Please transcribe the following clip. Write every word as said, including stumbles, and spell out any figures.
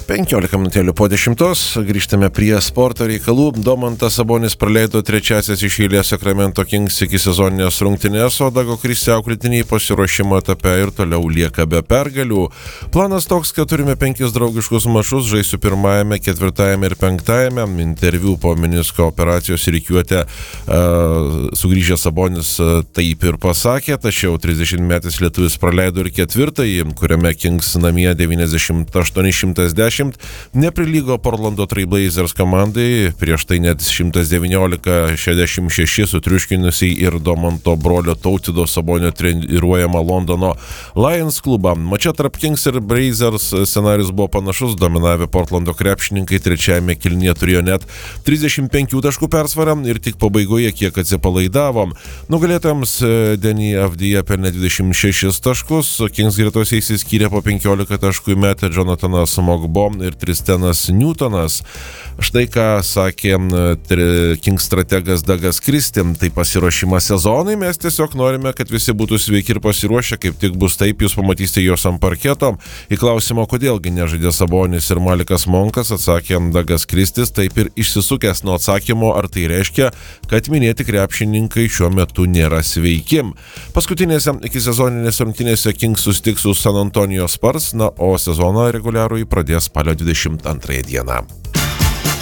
penkiolika minutėlių po dešimtos, grįžtame prie sporto reikalų. Domantas Sabonis praleido trečiasias iš eilės Sacramento Kings iki sezoninės rungtynės, o Dago Christie auklėtiniai pasiruošimo etape ir toliau lieka be pergalių. Planas toks, kad turime penkis draugiškus mačus, žaisiu pirmajame, ketvirtajame ir penktajame. Interviu po menisko operacijos rikiuotę uh, sugrįžęs Sabonis uh, taip ir pasakė, tačiau trisdešimtmetis lietuvis praleido ir ketvirtąjį, kuriame Kings namie devyniasdešimt aštuoni šimtas dešimt neprilygo Portlando Trail Blazers komandai, prieš tai net šimtas devyniolika šešiasdešimt šeši sutriuškinusiai ir Domanto brolio Tautvydo Sabonio treniruojama Londono Lions klubą. Mače tarp Kings ir Blazers scenarius buvo panašus, dominavę Portlando krepšininkai trečiajame kėlinyje turėjo net trisdešimt penkių taškų persvarą ir tik pabaigoje kiek atsipalaidavo. Nugalėtojams Denny Avdija pelnė dvidešimt šešis taškus, Kings gretose išsiskyrė po penkiolika taškų metė Jonathanas Mogbo ir Tristenas Newtonas. Štai ką sakė Kings strategas Dagas Christie, tai pasiruošimas sezonui, mes tiesiog norime, kad visi būtų sveiki ir pasiruošę, kaip tik bus taip, jūs pamatysite juos ant parketo. Į klausimą, kodėlgi nežaidė Sabonis ir Malikas Monkas, atsakė Dagas Christie, taip ir išsisukęs nuo atsakymo, ar tai reiškia, kad minėti krepšininkai šiuo metu nėra sveiki. Paskutinėse iki sezoninės rungtynėse Kings susitiks su San Antonio Spurs, na, o sezoną reguliarųjį pradės spalio dvidešimt antrąją dieną.